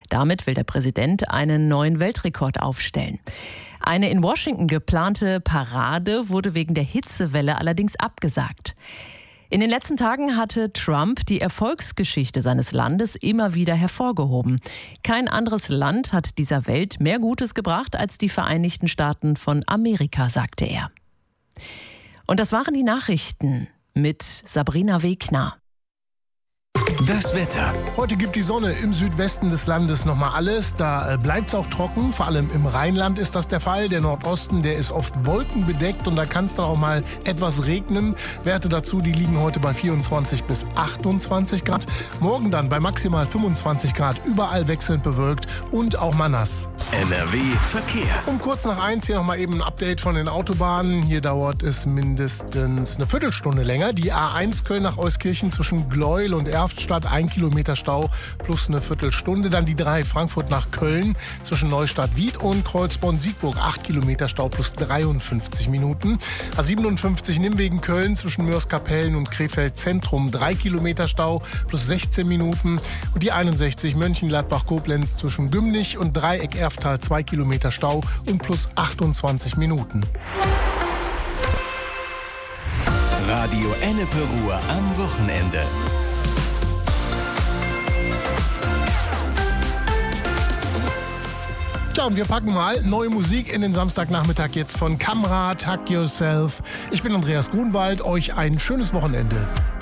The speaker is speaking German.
Damit will der Präsident einen neuen Weltrekord aufstellen. Eine in Washington geplante Parade wurde wegen der Hitzewelle allerdings abgesagt. In den letzten Tagen hatte Trump die Erfolgsgeschichte seines Landes immer wieder hervorgehoben. Kein anderes Land hat dieser Welt mehr Gutes gebracht als die Vereinigten Staaten von Amerika, sagte er. Und das waren die Nachrichten mit Sabrina Wegner. Das Wetter. Heute gibt die Sonne im Südwesten des Landes nochmal alles. Da bleibt es auch trocken, vor allem im Rheinland ist das der Fall. Der Nordosten, der ist oft wolkenbedeckt und da kann es dann auch mal etwas regnen. Werte dazu, die liegen heute bei 24 bis 28 Grad. Morgen dann bei maximal 25 Grad, überall wechselnd bewölkt und auch mal nass. NRW Verkehr. Um kurz nach 1 hier nochmal eben ein Update von den Autobahnen. Hier dauert es mindestens eine Viertelstunde länger. Die A1 Köln nach Euskirchen zwischen Gleuel und Erftstadt, 1 Kilometer Stau plus eine Viertelstunde. Dann die 3 Frankfurt nach Köln zwischen Neustadt-Wied und Kreuzborn-Siegburg, 8 Kilometer Stau plus 53 Minuten. A57 Nimwegen-Köln zwischen Mörs-Kapellen und Krefeld-Zentrum, 3 Kilometer Stau plus 16 Minuten. Und die 61 Mönchengladbach-Koblenz zwischen Gümnich und Dreieck-Erftal, 2 Kilometer Stau und plus 28 Minuten. Radio Ennepe Ruhr am Wochenende. Ja, und wir packen mal neue Musik in den Samstagnachmittag jetzt von Kamrat, Hug Yourself. Ich bin Andreas Grunwald, euch ein schönes Wochenende.